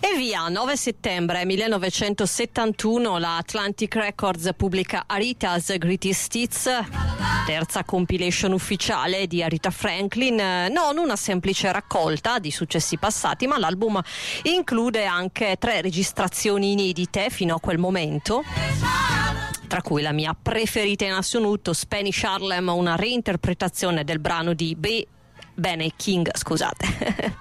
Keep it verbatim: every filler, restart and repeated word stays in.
E via, nove settembre millenovecentosettantuno la Atlantic Records pubblica Aretha's Greatest Hits, terza compilation ufficiale di Aretha Franklin, non una semplice raccolta di successi passati, ma l'album include anche tre registrazioni inedite fino a quel momento, tra cui la mia preferita in assoluto, Spanish Harlem, una reinterpretazione del brano di B. Bene King, scusate.